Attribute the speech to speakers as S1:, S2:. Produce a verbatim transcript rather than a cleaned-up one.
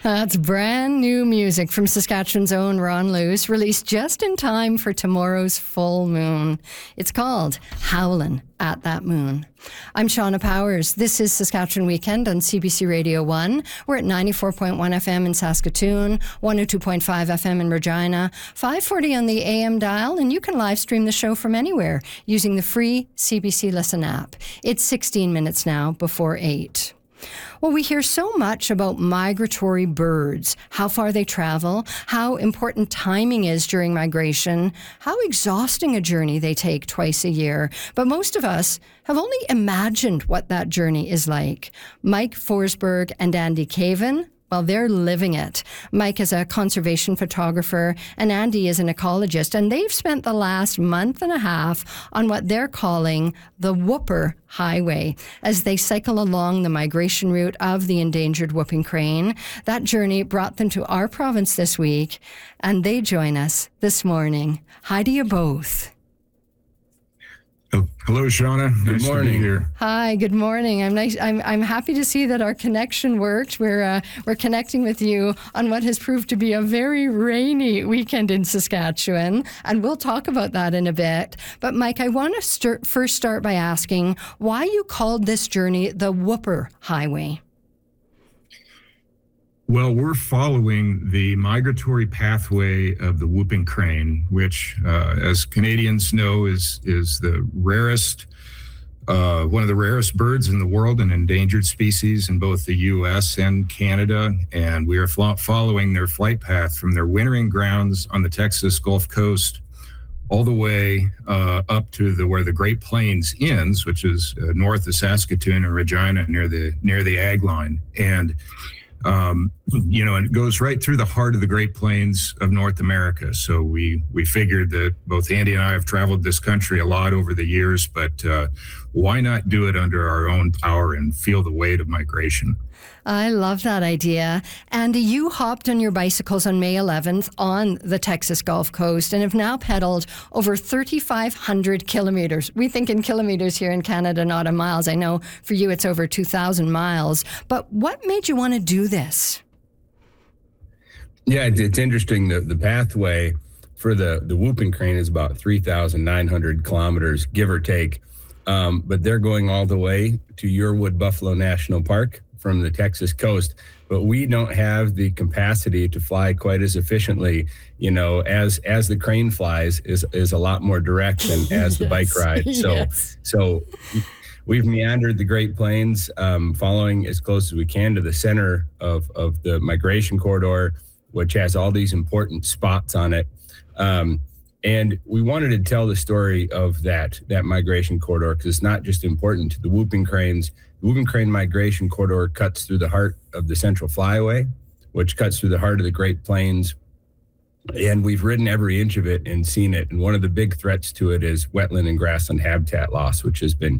S1: That's brand new music from Saskatchewan's own Ron Luce, released just in time for tomorrow's full moon. It's called Howlin' at That Moon. I'm Shauna Powers. This is Saskatchewan Weekend on C B C Radio one. We're at ninety-four point one F M in Saskatoon, one oh two point five F M in Regina, five forty on the A M dial, and you can live stream the show from anywhere using the free C B C Listen app. It's sixteen minutes now before eight. Well, we hear so much about migratory birds, how far they travel, how important timing is during migration, how exhausting a journey they take twice a year. But most of us have only imagined what that journey is like. Mike Forsberg and Andy Caven, well, they're living it. Mike is a conservation photographer and Andy is an ecologist, and they've spent the last month and a half on what they're calling the Whooper Highway as they cycle along the migration route of the endangered whooping crane. That journey brought them to our province this week, and they join us this morning. Hi to you both.
S2: Hello, Shauna.
S3: Good
S2: nice
S3: morning.
S2: To be here.
S1: Hi. Good morning. I'm nice. I'm I'm happy to see that our connection worked. We're uh, we're connecting with you on what has proved to be a very rainy weekend in Saskatchewan, and we'll talk about that in a bit. But Mike, I want to start, first start by asking why you called this journey the Whooper Highway.
S2: Well, we're following the migratory pathway of the whooping crane, which, uh, as Canadians know, is is the rarest, uh, one of the rarest birds in the world, an endangered species in both the U S and Canada. And we are fo- following their flight path from their wintering grounds on the Texas Gulf Coast all the way uh, up to the where the Great Plains ends, which is uh, north of Saskatoon and Regina, near the near the ag line. And Um, you know, and it goes right through the heart of the Great Plains of North America. So we we figured that both Andy and I have traveled this country a lot over the years, but uh, why not do it under our own power and feel the weight of migration?
S1: I love that idea. Andy, you hopped on your bicycles on May eleventh on the Texas Gulf Coast and have now pedaled over thirty-five hundred kilometers. We think in kilometers here in Canada, not in miles. I know for you it's over two thousand miles. But what made you want to do this?
S3: Yeah, it's interesting. The, the pathway for the, the whooping crane is about three thousand nine hundred kilometers, give or take. Um, but they're going all the way to Yearwood Buffalo National Park from the Texas coast, but we don't have the capacity to fly quite as efficiently, you know, as as the crane flies is is a lot more direct than as the yes. bike ride. So yes. so we've meandered the Great Plains, um, following as close as we can to the center of, of the migration corridor, which has all these important spots on it. Um, and we wanted to tell the story of that, that migration corridor, because it's not just important to the whooping cranes. The whooping crane migration corridor cuts through the heart of the Central Flyway, which cuts through the heart of the Great Plains. And we've ridden every inch of it and seen it. And one of the big threats to it is wetland and grassland habitat loss, which has been